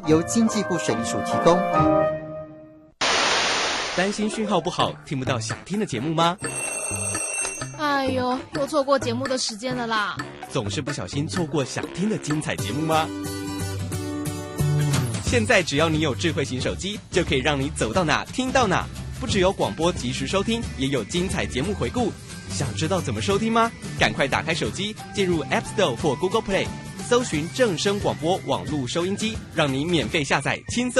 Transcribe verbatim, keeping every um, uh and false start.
由经济部水利署提供。 担心讯号不好，听不到想听的节目吗？ 哎呦，又错过节目的时间了啦！ 总是不小心错过想听的精彩节目吗？现在只要你有智慧型手机，就可以让你走到哪听到哪。不只有广播及时收听，也有精彩节目回顾。想知道怎么收听吗？赶快打开手机，进入 App Store 或 Google Play， 搜寻正声广播网络收音机，让你免费下载，轻松